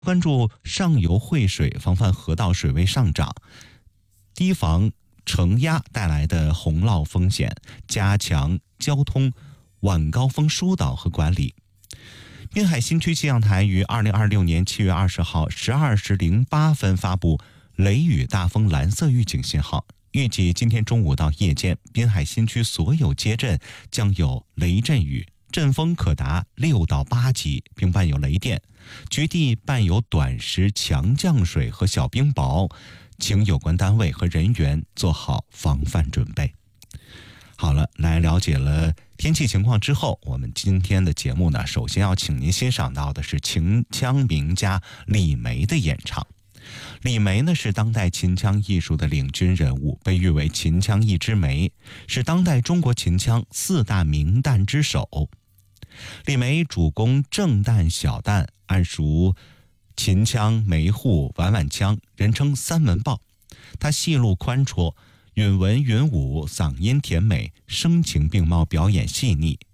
关注上游汇水，防范河道水位上涨，提防承压带来的洪涝风险，加强交通晚高峰疏导和管理。滨海新区气象台于2026年7月20号12时08分发布雷雨大风蓝色预警信号，预计今天中午到夜间，滨海新区所有街镇将有雷阵雨，阵风可达6到8级，并伴有雷电，局地伴有短时强降水和小冰雹，请有关单位和人员做好防范准备。好了，来了解了天气情况之后，我们今天的节目呢，首先要请您欣赏到的是秦腔名家李梅的演唱。李梅呢是当代秦腔艺术的领军人物，被誉为秦腔一枝梅，是当代中国秦腔4大名旦之首。李梅主攻正旦、小旦，暗熟秦腔、梅户、婉婉腔，人称三门豹。他戏路宽绰，允文允武，嗓音甜美，声情并茂，表演细腻，